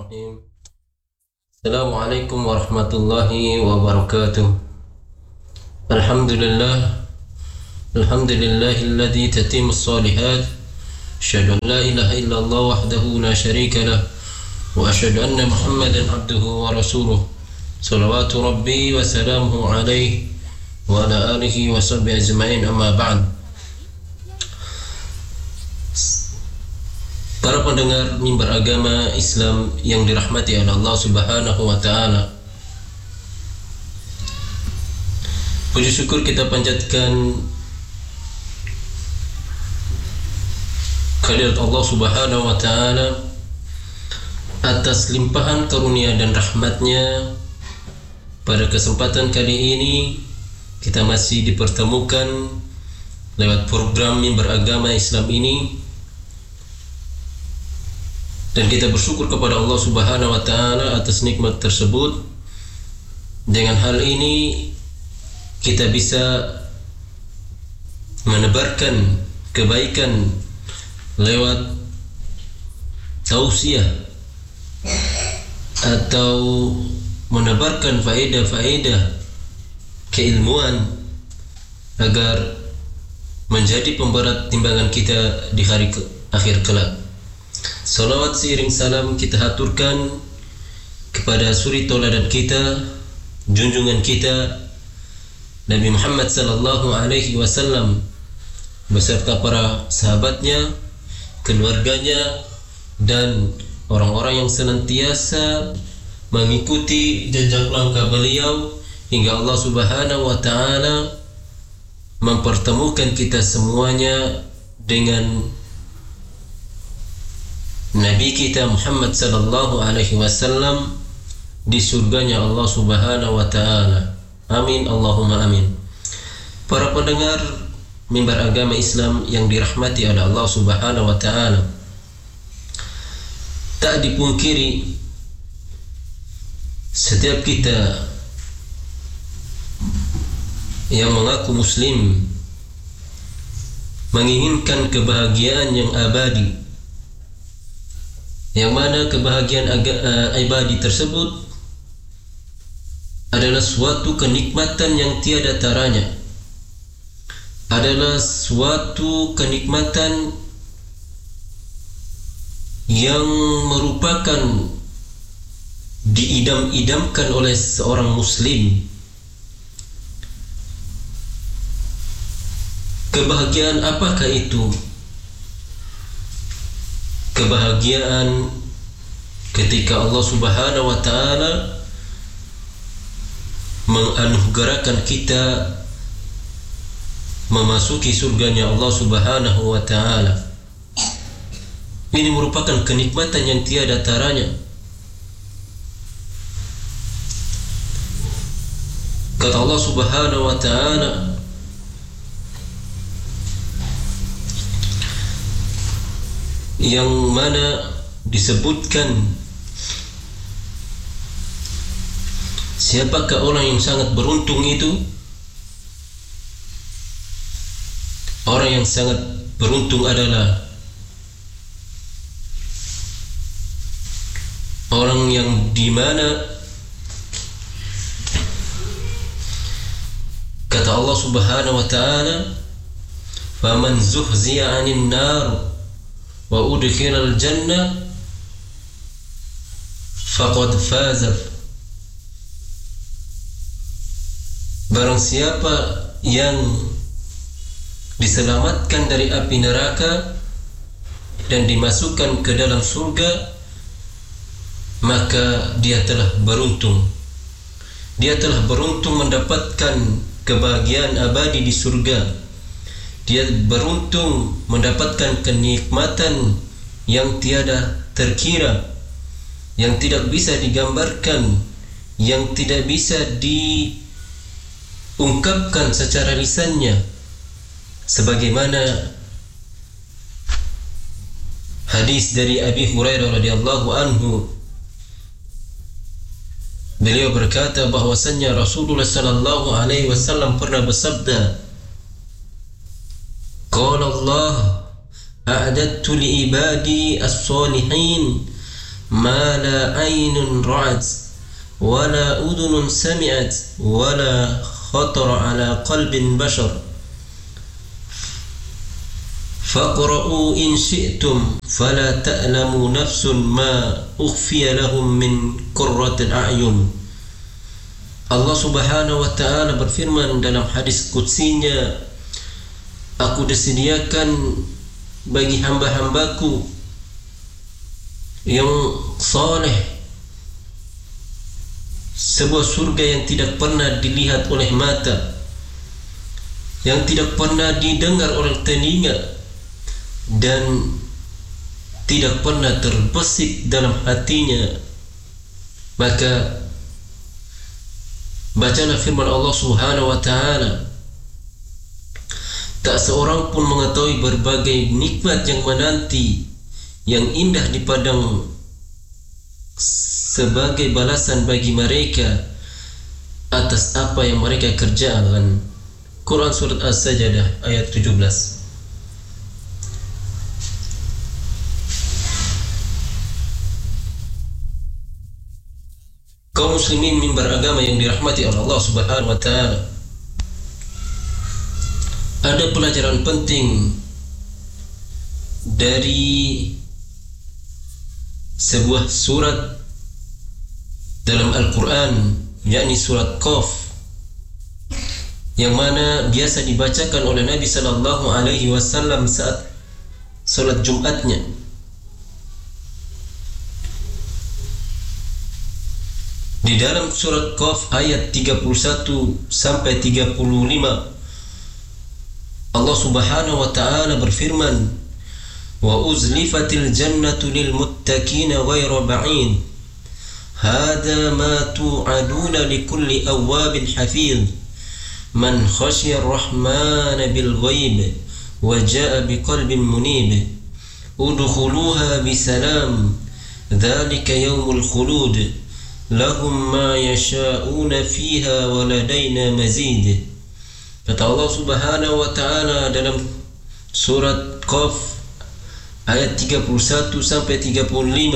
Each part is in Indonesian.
Bismillahirrahmanirrahim. Assalamualaikum warahmatullahi wabarakatuh. Alhamdulillahilladzi tatimmus shalihat. Asyhadu an la ilaha illallah wahdahu la syarika lah wa asyhadu anna Muhammadan abduhu wa rasuluh. Shalawatu rabbi wa salamuhu alaihi wa ala alihi wa sahbihi ajma'in, amma ba'd. Para pendengar mimbar agama Islam yang dirahmati oleh Allah Subhanahu wa taala. Puji syukur kita panjatkan kehadirat Allah Subhanahu wa taala atas limpahan karunia dan rahmatnya. Pada kesempatan kali ini kita masih dipertemukan lewat program mimbar agama Islam ini, dan kita bersyukur kepada Allah Subhanahu wa taala atas nikmat tersebut. Dengan hal ini kita bisa menebarkan kebaikan lewat tausiah atau menebarkan faedah-faedah keilmuan agar menjadi pemberat timbangan kita di hari akhir kelak. Salawat seiring salam kita haturkan kepada suri tauladan kita, junjungan kita Nabi Muhammad sallallahu alaihi wasallam beserta para sahabatnya, keluarganya, dan orang-orang yang senantiasa mengikuti jejak langkah beliau hingga Allah Subhanahu wa taala mempertemukan kita semuanya dengan Nabi kita Muhammad sallallahu alaihi wasallam di surganya Allah Subhanahu wa taala. Amin, Allahumma amin. Para pendengar mimbar agama Islam yang dirahmati oleh Allah Subhanahu wa taala, tak dipungkiri setiap kita yang mengaku muslim menginginkan kebahagiaan yang abadi, yang mana kebahagiaan abadi tersebut adalah suatu kenikmatan yang tiada taranya, adalah suatu kenikmatan yang merupakan diidam-idamkan oleh seorang muslim. Kebahagiaan apakah itu? Kebahagiaan ketika Allah Subhanahu wa taala menganugerahkan kita memasuki surganya Allah Subhanahu wa taala. Ini merupakan kenikmatan yang tiada taranya. Kata Allah Subhanahu wa taala, yang mana disebutkan siapakah orang yang sangat beruntung itu? Orang yang sangat beruntung adalah orang yang dimana kata Allah Subhanahu wa taala, faman zuhziya 'anil nar wa udkhilal jannah faqad faza. Barang siapa yang diselamatkan dari api neraka dan dimasukkan ke dalam surga, maka dia telah beruntung. Dia telah beruntung mendapatkan kebahagiaan abadi di surga. Dia beruntung mendapatkan kenikmatan yang tiada terkira, yang tidak bisa digambarkan, yang tidak bisa diungkapkan secara lisannya, sebagaimana hadis dari Abi Hurairah radhiyallahu anhu. Beliau berkata bahwasannya Rasulullah sallallahu alaihi wasallam pernah bersabda, qala Allah a'adadtu li ibadi as-salihin ma la aynun ra'at wa la udhunun sami'at wa la khatara ala qalbin bashar faqra'u in syi'tum fala ta'lamu nafsun ma ukhfiya lahum min qurratil a'yun. Allah Subhanahu wa ta'ala berfirman dalam hadis qudsinya, aku disediakan bagi hamba-hambaku yang saleh sebuah surga yang tidak pernah dilihat oleh mata, yang tidak pernah didengar oleh telinga, dan tidak pernah terbesit dalam hatinya. Maka bacalah firman Allah Subhanahu wa ta'ala, tak seorang pun mengetahui berbagai nikmat yang menanti, yang indah di padang sebagai balasan bagi mereka atas apa yang mereka kerjakan. Quran Surat As-Sajdah ayat 17. Kaum muslimin mimbar agama yang dirahmati oleh Allah Subhanahu wa ta'ala, ada pelajaran penting dari sebuah surat dalam Al-Quran, yakni surat Qaf, yang mana biasa dibacakan oleh Nabi sallallahu alaihi wasallam saat salat Jumatnya. Di dalam surat Qaf ayat 31 sampai 35, Allah Subhanahu wa ta'ala berfirman, wa uzlifatil jannatu lil muttaqina ghayra ba'id hadha ma tu'aduna likulli awwabin hafiz man khashiya ar-rahmana bil ghaib wa jaa'a biqalbin munib udkhuluha bisalam dzalika yaumul khulud lahum ma yasha'una fiha wa ladaina mazid. Kata Allah Subhanahu wa ta'ala dalam surat Qaf ayat 31 sampai 35,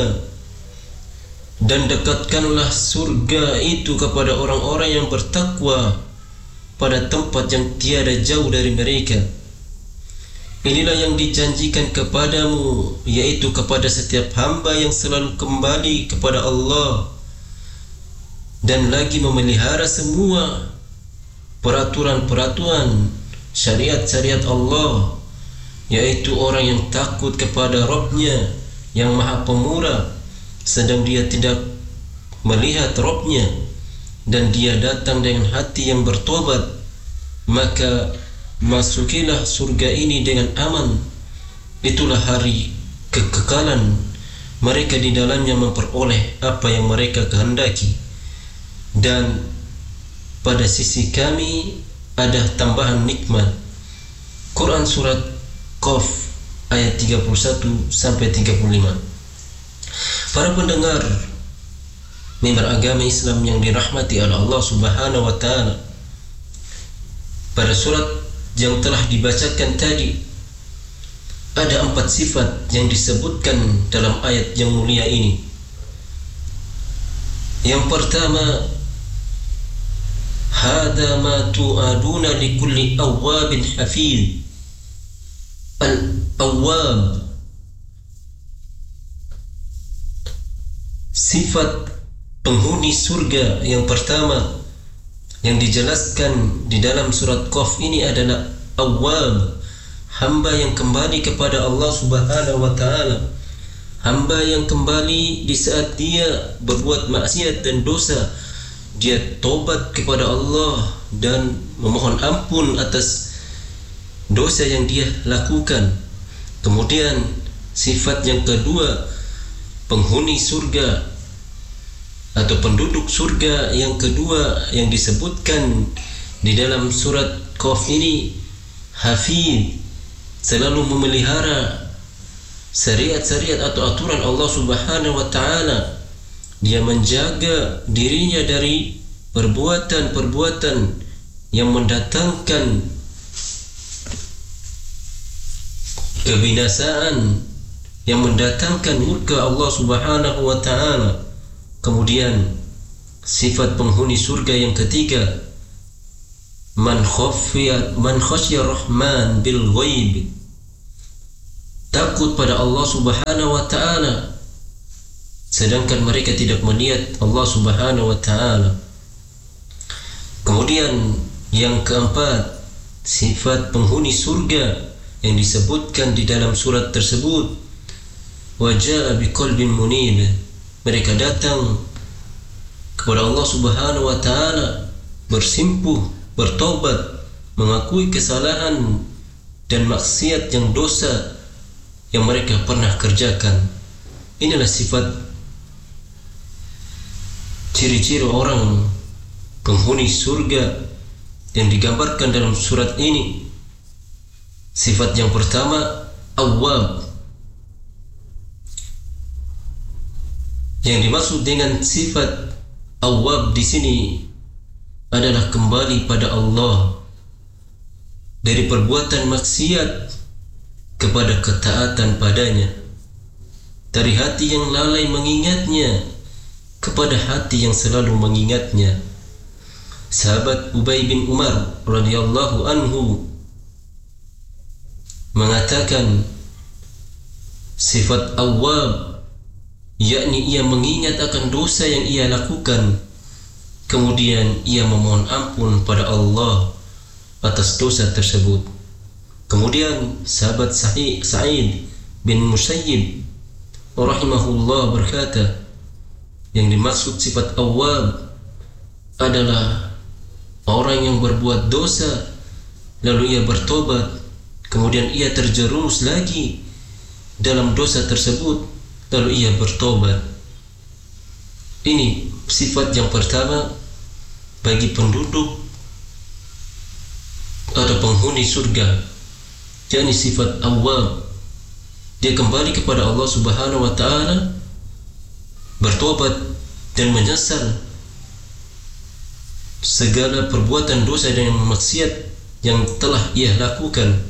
dan dekatkanlah surga itu kepada orang-orang yang bertakwa pada tempat yang tiada jauh dari mereka. Inilah yang dijanjikan kepadamu, yaitu kepada setiap hamba yang selalu kembali kepada Allah dan lagi memelihara semua peraturan-peraturan syariat-syariat Allah, yaitu orang yang takut kepada Rabb-Nya yang Maha Pemurah, sedang dia tidak melihat Rabb-Nya dan dia datang dengan hati yang bertobat, maka masukilah surga ini dengan aman. Itulah hari kekekalan, mereka di dalamnya memperoleh apa yang mereka kehendaki, dan pada sisi kami ada tambahan nikmat. Quran surat Qaf ayat 31 sampai 35. Para pendengar mimbar agama Islam yang dirahmati oleh Allah Subhanahu wa ta'ala, pada surat yang telah dibacakan tadi ada 4 sifat yang disebutkan dalam ayat yang mulia ini. Yang pertama, hada ma tu'aduna likulli awwabin hafiz. Al-awwab, sifat penghuni surga yang pertama yang dijelaskan di dalam surat Qaf ini adalah awwab, hamba yang kembali kepada Allah Subhanahu wa ta'ala, hamba yang kembali di saat dia berbuat maksiat dan dosa, dia tobat kepada Allah dan memohon ampun atas dosa yang dia lakukan. Kemudian sifat yang kedua, penghuni surga atau penduduk surga yang kedua yang disebutkan di dalam surat Qaf ini, hafid, selalu memelihara syariat-syariat atau aturan Allah Subhanahu wa ta'ala. Dia menjaga dirinya dari perbuatan-perbuatan yang mendatangkan kebinasaan, yang mendatangkan murka Allah Subhanahu wa ta'ala. Kemudian sifat penghuni surga yang ketiga, man khasyiya rahman bil ghaib, takut pada Allah Subhanahu wa ta'ala sedangkan mereka tidak melihat Allah Subhanahu wa ta'ala. Kemudian yang keempat, sifat penghuni surga yang disebutkan di dalam surat tersebut, wa jaa biqalbin munib, mereka datang kepada Allah Subhanahu wa ta'ala bersimpuh, bertobat, mengakui kesalahan dan maksiat yang dosa yang mereka pernah kerjakan. Inilah sifat ciri-ciri orang penghuni surga yang digambarkan dalam surat ini. Sifat yang pertama, awwab. Yang dimaksud dengan sifat awwab di sini adalah kembali pada Allah dari perbuatan maksiat kepada ketaatan padanya, dari hati yang lalai mengingatnya kepada hati yang selalu mengingatnya. Sahabat Ubay bin Umar radhiyallahu anhu mengatakan sifat awwab, yakni ia mengingat akan dosa yang ia lakukan, kemudian ia memohon ampun pada Allah atas dosa tersebut. Kemudian sahabat Sa'id bin Musayyib rahimahullah berkata, yang dimaksud sifat awwab adalah orang yang berbuat dosa lalu ia bertobat, kemudian ia terjerumus lagi dalam dosa tersebut lalu ia bertobat. Ini sifat yang pertama bagi penduduk atau penghuni surga, yakni sifat awwab. Dia kembali kepada Allah Subhanahu wa ta'ala, bertobat dan menyesal segala perbuatan dosa dan maksiat yang telah ia lakukan.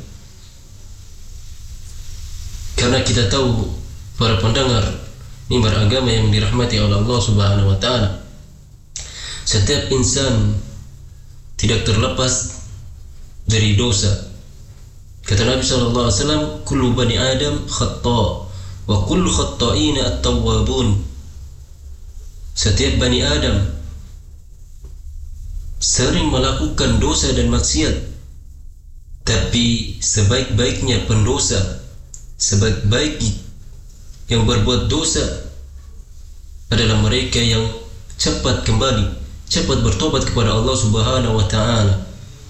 Karena kita tahu, para pendengar mimbar agama yang dirahmati oleh Allah Subhanahu wa ta'ala, setiap insan tidak terlepas dari dosa. Kata Nabi SAW, kullu bani Adam khata' wa kullu khata'ina at-tawwabun. Setiap bani Adam sering melakukan dosa dan maksiat, tapi sebaik-baiknya pendosa, sebaik-baik yang berbuat dosa adalah mereka yang cepat kembali, cepat bertobat kepada Allah Subhanahu wa ta'ala.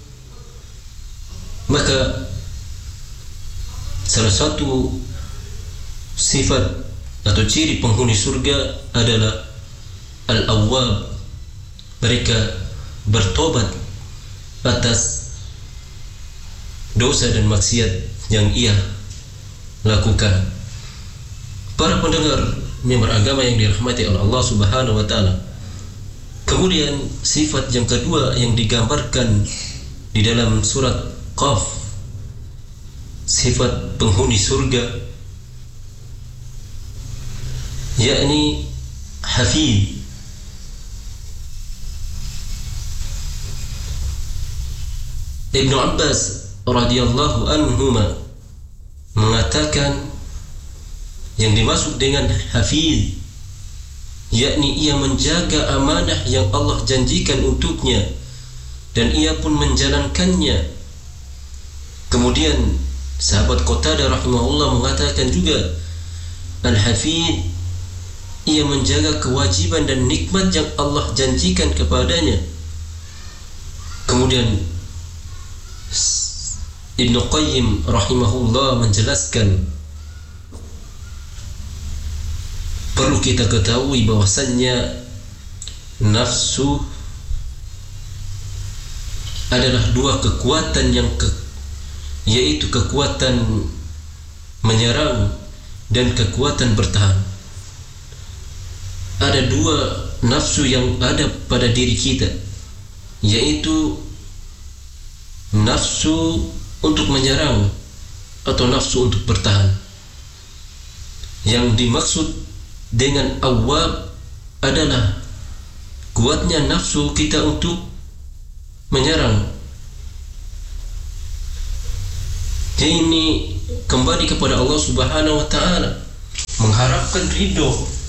Maka salah satu sifat atau ciri penghuni surga adalah al-awwab. Mereka bertobat atas dosa dan maksiat yang ia lakukan. Para pendengar mimbar agama yang dirahmati oleh Allah Subhanahu wa ta'ala, kemudian sifat yang kedua yang digambarkan di dalam surat Qaf, sifat penghuni surga, yakni hafidh. Ibnu Abbas radhiyallahu anhuma mengatakan yang dimaksud dengan hafidh, yakni ia menjaga amanah yang Allah janjikan untuknya dan ia pun menjalankannya. Kemudian sahabat Qatadah rahimahullah mengatakan juga, al-hafidh, ia menjaga kewajiban dan nikmat yang Allah janjikan kepadanya. Kemudian Ibnu Qayyim rahimahullah menjelaskan, perlu kita ketahui bahwasannya nafsu adalah dua kekuatan yaitu kekuatan menyerang dan kekuatan bertahan. Ada dua nafsu yang ada pada diri kita, yaitu nafsu untuk menyerang atau nafsu untuk bertahan. Yang dimaksud dengan awwab adalah kuatnya nafsu kita untuk menyerang. Ini kembali kepada Allah Subhanahu wa ta'ala, mengharapkan ridho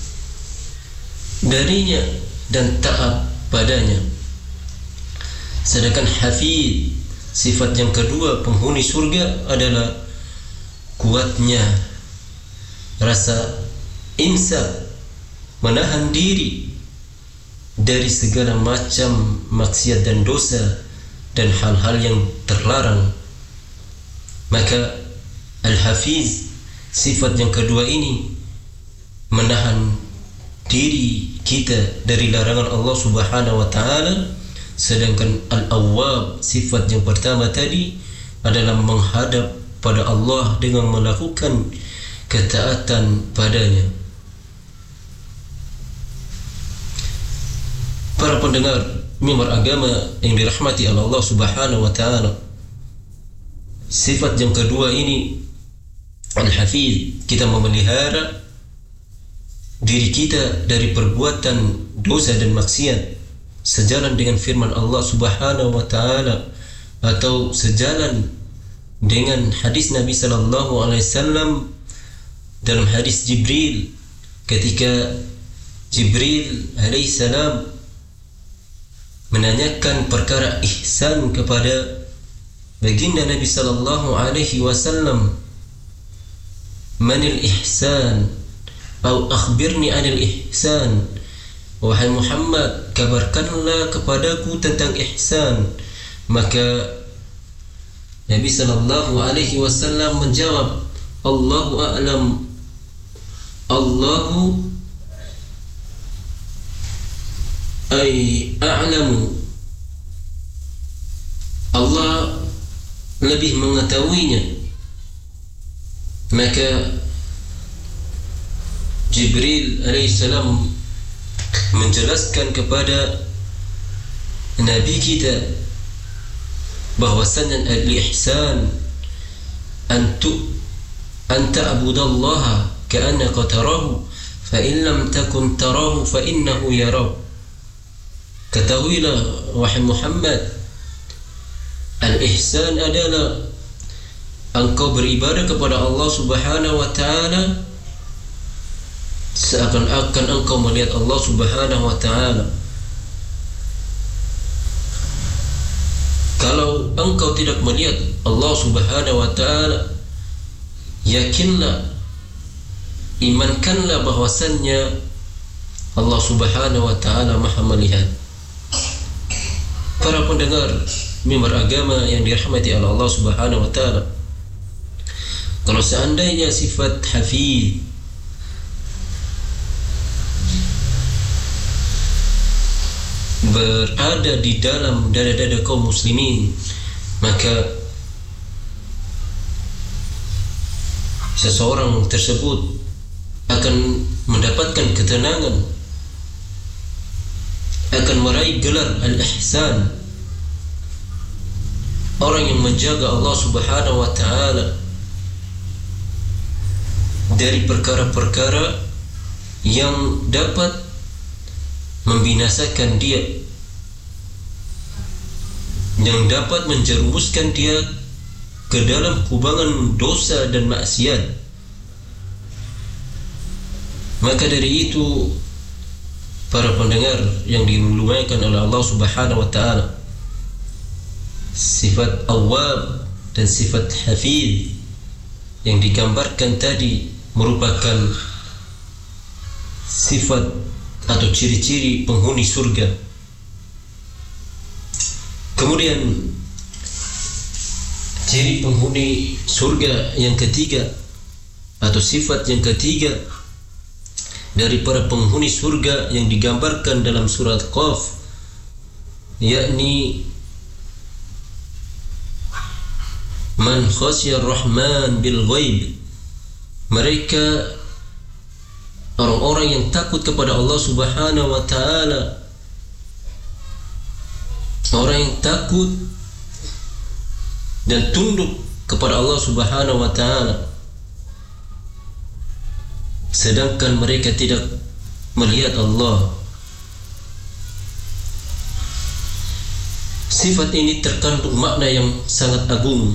darinya dan taat padanya. Sedangkan hafiz, sifat yang kedua penghuni surga adalah kuatnya rasa imsak, menahan diri dari segala macam maksiat dan dosa dan hal-hal yang terlarang. Maka al-hafiz, sifat yang kedua ini, menahan diri kita dari larangan Allah Subhanahu wa ta'ala. Sedangkan al-awwab, sifat yang pertama tadi, adalah menghadap pada Allah dengan melakukan ketaatan padanya. Para pendengar mimbar agama yang dirahmati oleh Allah Subhanahu wa ta'ala, sifat yang kedua ini, al-hafiz, kita memelihara diri kita dari perbuatan dosa dan maksiat sejalan dengan firman Allah Subhanahu wa ta'ala, atau sejalan dengan hadis Nabi sallallahu alaihi wasallam dalam hadis Jibril, ketika Jibril alaihi salam menanyakan perkara ihsan kepada baginda Nabi sallallahu alaihi wasallam, manil ihsan, atau akhbirni anil ihsan, wahai Muhammad, kabarkanlah kepadaku tentang ihsan. Maka Nabi sallallahu alaihi wasallam menjawab, Allahu a'lam, Allahu a'lamu, Allah lebih mengetahuinya. Maka Jibril alaihissalam menjelaskan kepada Nabi kita bahwasannya al-ihsan anta abudallaha ka'annaka tarahu fa in lam takun tarahu fa innahu yarahu. Ketahuilah wahai Muhammad, al-ihsan adalah engkau beribadah kepada Allah Subhanahu wa ta'ala seakan-akan engkau melihat Allah Subhanahu wa ta'ala. Kalau engkau tidak melihat Allah Subhanahu wa ta'ala, yakinlah, imankanlah bahwasannya Allah Subhanahu wa ta'ala maha melihat. Para pendengar mimbar agama yang dirahmati oleh Allah Subhanahu wa ta'ala, kalau seandainya sifat hafiz berada di dalam dada-dada kaum muslimin, maka seseorang tersebut akan mendapatkan ketenangan, akan meraih gelar al-ihsan, orang yang menjaga Allah Subhanahu wa ta'ala dari perkara-perkara yang dapat membinasakan dia, yang dapat menjerumuskan dia ke dalam kubangan dosa dan maksiat. Maka dari itu, para pendengar yang dimuliakan oleh Allah Subhanahu wa ta'ala, sifat awwab dan sifat hafiz yang digambarkan tadi merupakan sifat atau ciri-ciri penghuni surga. Kemudian ciri penghuni surga yang ketiga atau sifat yang ketiga dari para penghuni surga yang digambarkan dalam surat Qaf, yakni man khasyar rahman bil ghaib. Mereka orang-orang yang takut kepada Allah Subhanahu wa ta'ala, orang yang takut dan tunduk kepada Allah Subhanahu wa ta'ala. sedangkan mereka tidak melihat Allah. Sifat ini terkandung makna yang sangat agung.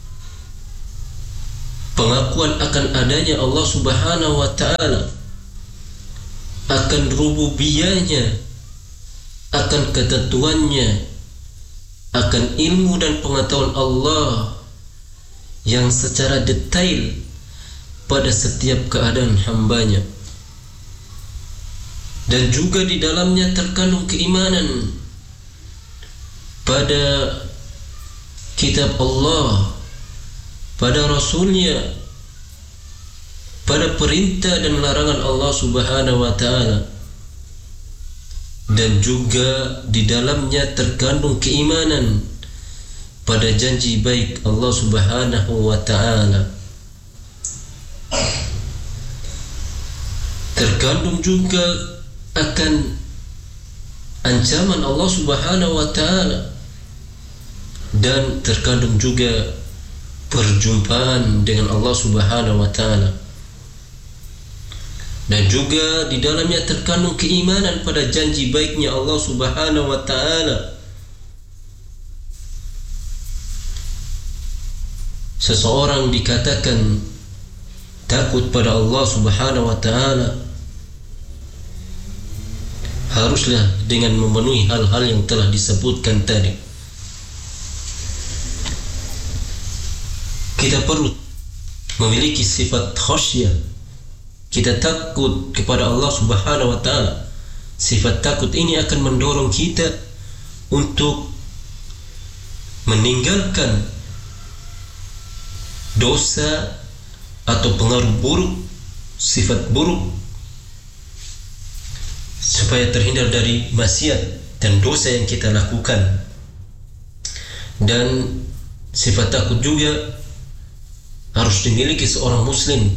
Pengakuan akan adanya Allah Subhanahu wa ta'ala, akan rububiyahnya, akan ketentuannya, akan ilmu dan pengetahuan Allah yang secara detail pada setiap keadaan hambanya. Dan juga di dalamnya terkandung keimanan pada kitab Allah, pada Rasulnya, pada perintah dan larangan Allah Subhanahu wa ta'ala. Dan juga di dalamnya terkandung keimanan pada janji baik Allah Subhanahu wa ta'ala. Terkandung juga akan ancaman Allah Subhanahu wa ta'ala, dan terkandung juga perjumpaan dengan Allah Subhanahu wa ta'ala. Dan juga di dalamnya terkandung keimanan pada janji baiknya Allah Subhanahu wa ta'ala. Seseorang dikatakan takut pada Allah Subhanahu wa ta'ala, haruslah dengan memenuhi hal-hal yang telah disebutkan tadi. Kita perlu memiliki sifat khasyah. Kita takut kepada Allah Subhanahu wa ta'ala. Sifat takut ini akan mendorong kita untuk meninggalkan dosa atau pengaruh buruk, sifat buruk, supaya terhindar dari maksiat dan dosa yang kita lakukan. Dan sifat takut juga harus dimiliki seorang muslim.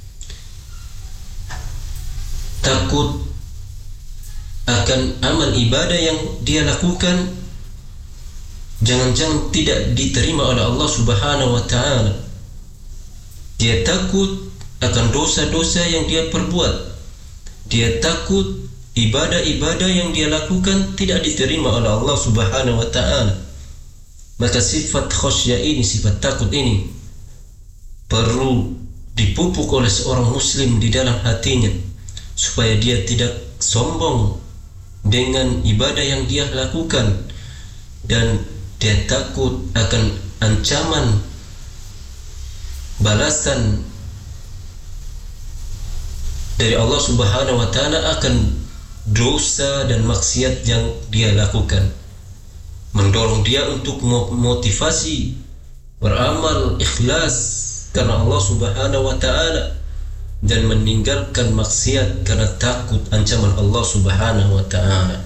Takut akan amal ibadah yang dia lakukan jangan-jangan tidak diterima oleh Allah Subhanahu wa ta'ala. Dia takut akan dosa-dosa yang dia perbuat. Dia takut ibadah-ibadah yang dia lakukan tidak diterima oleh Allah Subhanahu wa ta'ala. Maka sifat khasyah ini, sifat takut ini perlu dipupuk oleh seorang muslim di dalam hatinya, supaya dia tidak sombong dengan ibadah yang dia lakukan, dan dia takut akan ancaman balasan dari Allah Subhanahu wa ta'ala akan dosa dan maksiat yang dia lakukan. Mendorong dia untuk motivasi beramal ikhlas karena Allah Subhanahu wa ta'ala, dan meninggalkan maksiat karena takut ancaman Allah Subhanahu wa ta'ala.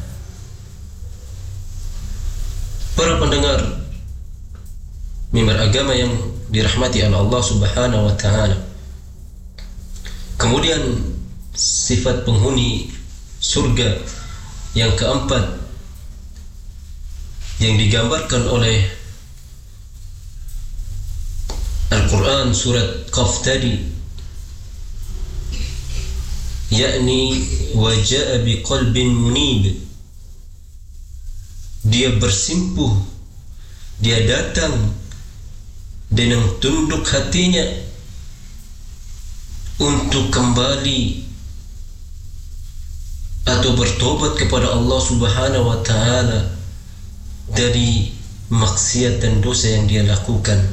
Para pendengar mimbar agama yang dirahmati oleh Allah Subhanahu wa ta'ala, kemudian sifat penghuni surga yang keempat yang digambarkan oleh Al-Quran surat Qaf tadi, yakni waja'a biqalbin munib. Dia bersimpuh, dia datang dengan tunduk hatinya untuk kembali atau bertobat kepada Allah Subhanahu wa ta'ala dari maksiat dan dosa yang dia lakukan.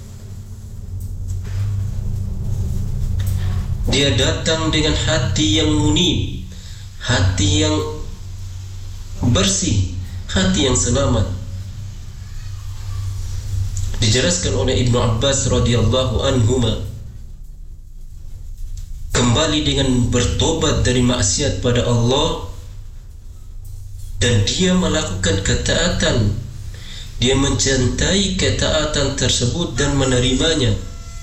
Dia datang dengan hati yang munib, hati yang bersih, hati yang selamat. Dijelaskan oleh Ibnu Abbas radhiyallahu anhuma, kembali dengan bertobat dari maksiat pada Allah, dan dia melakukan ketaatan, dia mencintai ketaatan tersebut dan menerimanya,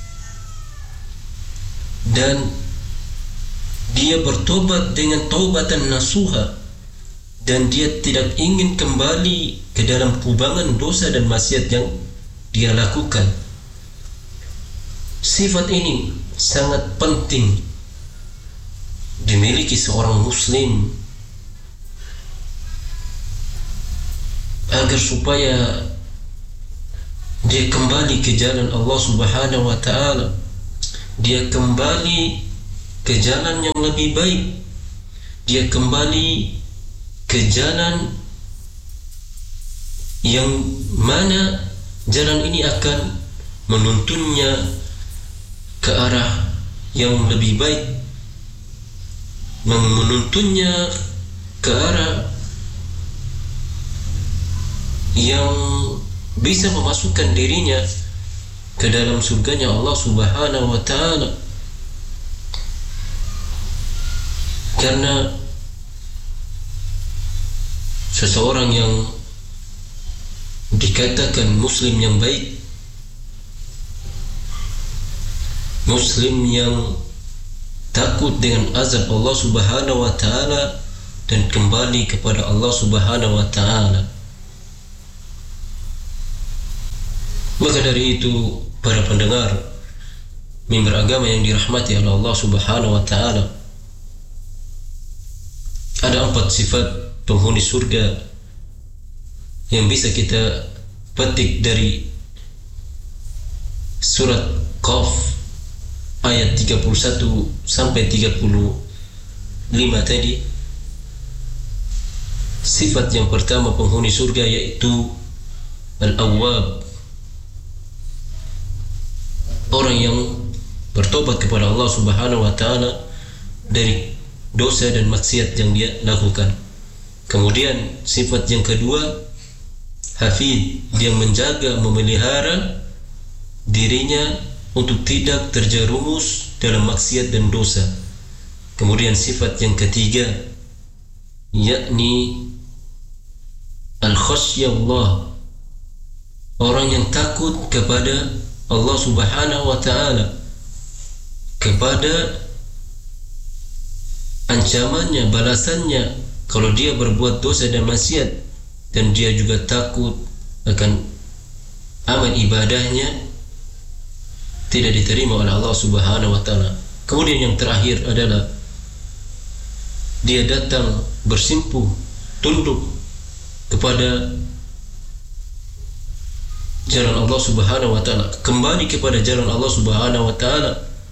dan dia bertobat dengan taubatan nasuha, dan dia tidak ingin kembali ke dalam kubangan dosa dan maksiat yang dia lakukan. Sifat ini sangat penting dimiliki seorang muslim agar supaya dia kembali ke jalan Allah Subhanahu wa ta'ala, dia kembali ke jalan yang lebih baik, dia kembali ke jalan yang mana jalan ini akan menuntunnya ke arah yang lebih baik, menuntunnya ke arah yang bisa memasukkan dirinya ke dalam surganya Allah Subhanahu wa ta'ala. Karena seseorang yang dikatakan muslim yang baik, muslim yang takut dengan azab Allah Subhanahu wa ta'ala dan kembali kepada Allah Subhanahu wa ta'ala, maka dari itu para pendengar mimbar agama yang dirahmati oleh Allah Subhanahu wa ta'ala, ada 4 sifat penghuni surga yang bisa kita petik dari surat Qaf ayat 31 sampai 35 tadi. Sifat yang pertama penghuni surga yaitu Al-Awwab, orang yang bertobat kepada Allah Subhanahu wa ta'ala dari dosa dan maksiat yang dia lakukan. Kemudian sifat yang kedua, Hafid, yang menjaga, memelihara dirinya untuk tidak terjerumus dalam maksiat dan dosa. Kemudian sifat yang ketiga, yakni Al-Khasyallah, orang yang takut kepada Allah Subhanahu wa ta'ala, kepada ancamannya, balasannya kalau dia berbuat dosa dan maksiat, dan dia juga takut akan amal ibadahnya tidak diterima oleh Allah Subhanahu wa ta'ala. Kemudian yang terakhir adalah dia datang bersimpuh, tunduk kepada jalan Allah Subhanahu wa ta'ala, kembali kepada jalan Allah Subhanahu wa ta'ala.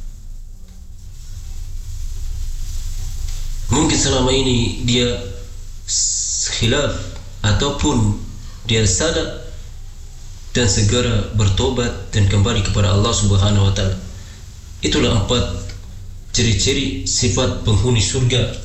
Mungkin selama ini dia khilaf ataupun dia salah, dan segera bertobat dan kembali kepada Allah Subhanahu wa ta'ala. Itulah 4 ciri-ciri sifat penghuni surga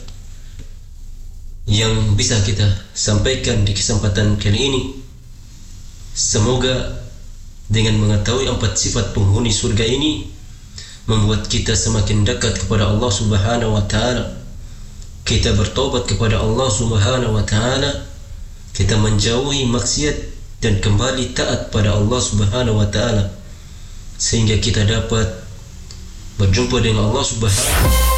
yang bisa kita sampaikan di kesempatan kali ini. Semoga dengan mengetahui 4 sifat penghuni surga ini membuat kita semakin dekat kepada Allah Subhanahu wa ta'ala. Kita bertobat kepada Allah Subhanahu wa ta'ala, kita menjauhi maksiat dan kembali taat pada Allah Subhanahu wa ta'ala, sehingga kita dapat berjumpa dengan Allah Subhanahu